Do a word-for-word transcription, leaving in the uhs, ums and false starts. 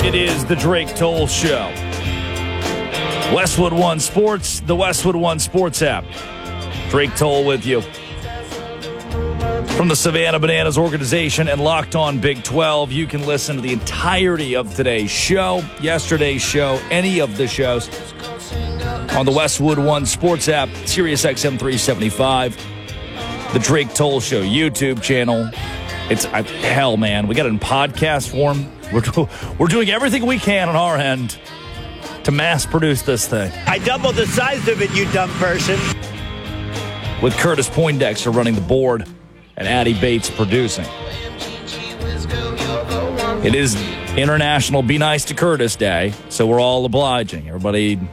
It is the Drake Toll Show. Westwood One Sports, the Westwood One Sports app. Drake Toll with you. From the Savannah Bananas organization and Locked On Big twelve, you can listen to the entirety of today's show, yesterday's show, any of the shows on the Westwood One Sports app, Sirius X M three seventy-five, the Drake Toll Show YouTube channel. It's uh, hell, man. We got it in podcast form. We're, do- we're doing everything we can on our end to mass produce this thing. I doubled the size of it, you dumb person. With Curtis Poindexter running the board and Addie Bates producing. It is International Be Nice to Curtis Day, so we're all obliging. Everybody